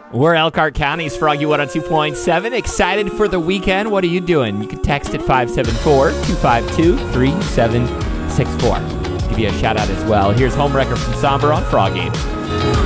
We're Elkhart County's Froggy 102.7. Excited for the weekend? What are you doing? You can text at 574-252-3764. Give you a shout out as well. Here's Homewrecker from Somber on Froggy.